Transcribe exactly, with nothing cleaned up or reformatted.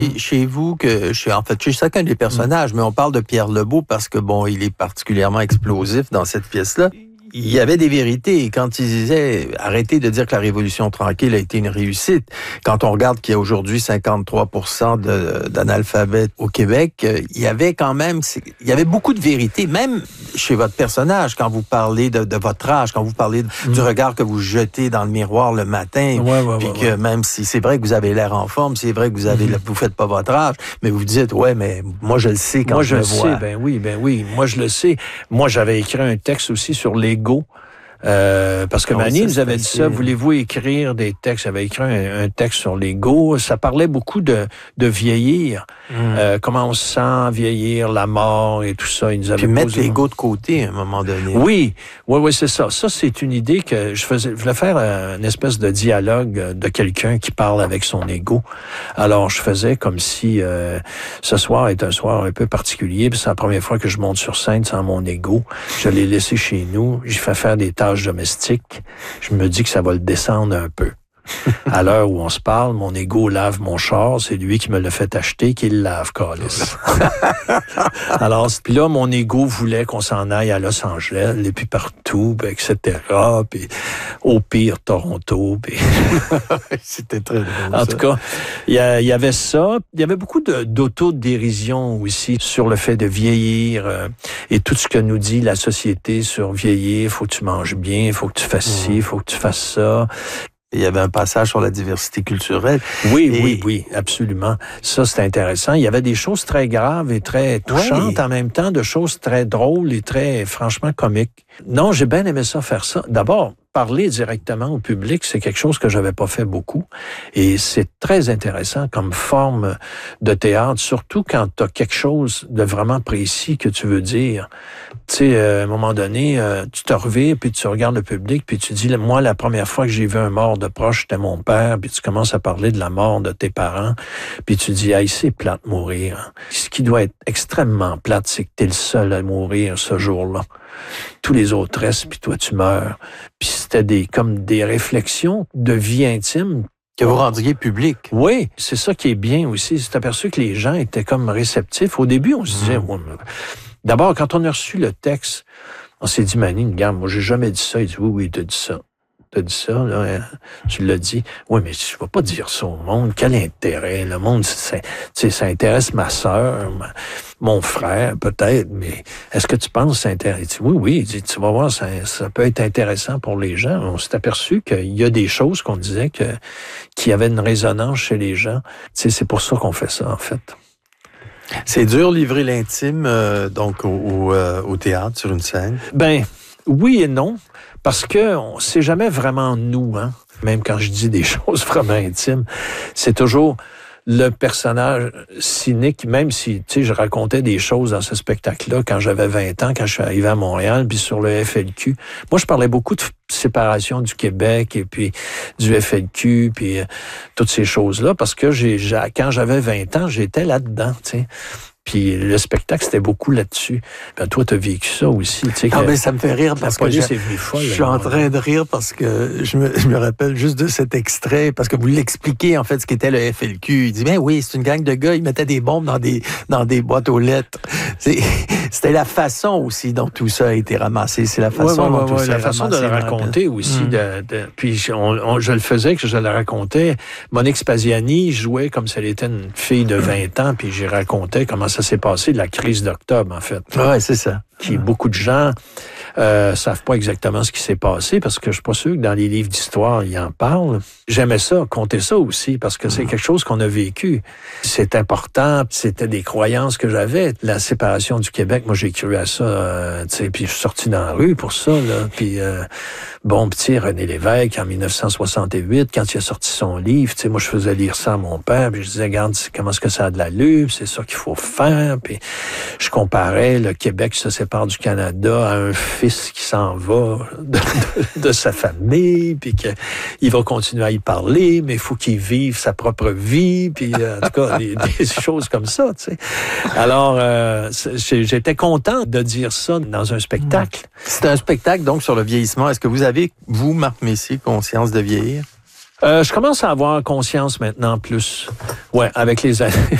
Et chez vous, que chez, en fait, chez chacun des personnages, mais on parle de Pierre Lebeau parce que, bon, il est particulièrement explosif dans cette pièce-là. Il y avait des vérités. Quand il disait « Arrêtez de dire que la Révolution tranquille a été une réussite », quand on regarde qu'il y a aujourd'hui cinquante-trois pour cent de, d'analphabètes au Québec, il y avait quand même, il y avait beaucoup de vérités, même chez votre personnage, quand vous parlez de, de votre âge, quand vous parlez de, mmh. du regard que vous jetez dans le miroir le matin, ouais, ouais, puis ouais, que ouais. même si c'est vrai que vous avez l'air en forme, c'est vrai que vous avez, mmh. vous faites pas votre âge, mais vous dites « Ouais, mais moi je le sais quand moi, je, je le le vois. » sais, ben oui, ben oui, moi je le sais. Moi, j'avais écrit un texte aussi sur l'ego. Euh, parce que oh, Manny ça, nous avait dit ça, voulez-vous écrire des textes? J'avais écrit un, un texte sur l'ego. Ça parlait beaucoup de, de vieillir. Mm. Euh, comment on se sent vieillir, la mort et tout ça. Il nous avait Puis mettre posé... l'ego de côté à un moment donné. Oui, oui, oui, c'est ça. Ça, c'est une idée que je faisais. Je voulais faire une espèce de dialogue de quelqu'un qui parle avec son ego. Alors, je faisais comme si euh, ce soir est un soir un peu particulier. Puis c'est la première fois que je monte sur scène sans mon ego. Je l'ai laissé chez nous. J'ai fait faire des tâches domestique, je me dis que ça va le descendre un peu. À l'heure où on se parle, mon ego lave mon char, c'est lui qui me l'a fait acheter, qui le lave, câlisse. Alors, puis là, mon ego voulait qu'on s'en aille à Los Angeles, et puis partout, puis et cetera, puis au pire, Toronto, puis... C'était très drôle. En ça. tout cas, il y, y avait ça. Il y avait beaucoup de, d'autodérision aussi sur le fait de vieillir euh, et tout ce que nous dit la société sur vieillir. Faut que tu manges bien, il faut que tu fasses ci, il faut que tu fasses ça. Il y avait un passage sur la diversité culturelle. Oui, et... oui, oui, absolument. Ça, c'est intéressant. Il y avait des choses très graves et très touchantes oui. en même temps, de choses très drôles et très, franchement, comiques. Non, j'ai bien aimé ça, faire ça. D'abord, parler directement au public, c'est quelque chose que j'avais pas fait beaucoup. Et c'est très intéressant comme forme de théâtre, surtout quand tu as quelque chose de vraiment précis que tu veux dire. Tu sais, euh, à un moment donné, euh, tu te revires, puis tu regardes le public, puis tu dis, moi, la première fois que j'ai vu un mort de proche, c'était mon père, puis tu commences à parler de la mort de tes parents, puis tu dis, hey, c'est plate mourir. Ce qui doit être extrêmement plate, c'est que t'es le seul à mourir ce jour-là. Tous les autres restent, puis toi, tu meurs. Puis c'était des, comme des réflexions de vie intime. Que vous rendiez public. Oui, c'est ça qui est bien aussi. C'est aperçu que les gens étaient comme réceptifs. Au début, on se disait... Mmh. Ouais, mais... D'abord, quand on a reçu le texte, on s'est dit, Manny, regarde, moi, j'ai jamais dit ça. Il dit, oui, oui, t'as dit ça. T'as dit ça, là, hein? Tu l'as dit. Oui, mais je ne vais pas dire ça au monde. Quel intérêt? Le monde, c'est, ça intéresse ma sœur, ma, mon frère, peut-être, mais est-ce que tu penses que ça intéresse? Il dit, oui, oui. Il dit, tu vas voir, ça, ça peut être intéressant pour les gens. On s'est aperçu qu'il y a des choses qu'on disait que, qui avaient une résonance chez les gens. Tu sais, c'est pour ça qu'on fait ça, en fait. C'est dur livrer l'intime, euh, donc, au, au, euh, au théâtre, sur une scène? Ben, oui et non. Parce que on, c'est jamais vraiment nous, hein. Même quand je dis des choses vraiment intimes, c'est toujours le personnage cynique, même si, tu sais, je racontais des choses dans ce spectacle-là quand j'avais vingt ans, quand je suis arrivé à Montréal, puis sur le F L Q. Moi, je parlais beaucoup de séparation du Québec et puis du F L Q, puis euh, toutes ces choses-là, parce que j'ai, j'ai quand j'avais vingt ans, j'étais là-dedans, tu sais. Puis le spectacle, c'était beaucoup là-dessus. Ben, toi, t'as vécu ça aussi. Tu sais, ah, ben, ça me fait rire parce que je, folle, je suis en train de rire parce que je me, je me rappelle juste de cet extrait, parce que vous l'expliquez, en fait, ce qu'était le F L Q. Il dit, ben oui, c'est une gang de gars, ils mettaient des bombes dans des, dans des boîtes aux lettres. C'est, c'était la façon aussi dont tout ça a été ramassé. C'est la façon ouais, ouais, dont tout ouais, ça a été ramassé. La façon de le raconter aussi. Mmh. De, de, puis on, on, je le faisais, que je le racontais. Monique Spaziani jouait comme si elle était une fille de vingt ans, puis j'y racontais comment ça s'est passé de la crise d'octobre, en fait. Oui, c'est ça. Qui, beaucoup de gens euh, savent pas exactement ce qui s'est passé, parce que je suis pas sûr que dans les livres d'histoire, ils en parlent. J'aimais ça, compter ça aussi, parce que c'est quelque chose qu'on a vécu. C'est important, c'était des croyances que j'avais. La séparation du Québec, moi, j'ai cru à ça, euh, tu sais, puis je suis sorti dans la rue pour ça, là, puis... Euh, bon, petit René Lévesque, en dix-neuf cent soixante-huit, quand il a sorti son livre, tu sais, moi, je faisais lire ça à mon père, puis je disais, regarde, comment est-ce que ça a de l'allure, c'est ça qu'il faut faire, puis je comparais le Québec qui se sépare du Canada à un fils qui s'en va de, de, de sa famille, puis qu'il va continuer à y parler, mais il faut qu'il vive sa propre vie, puis en tout cas, des, des choses comme ça, tu sais. Alors, euh, j'étais content de dire ça dans un spectacle. C'est un spectacle, donc, sur le vieillissement. Est-ce que vous avez, vous, Marc Messier, conscience de vieillir? Euh, je commence à avoir conscience maintenant plus. Ouais, avec les années.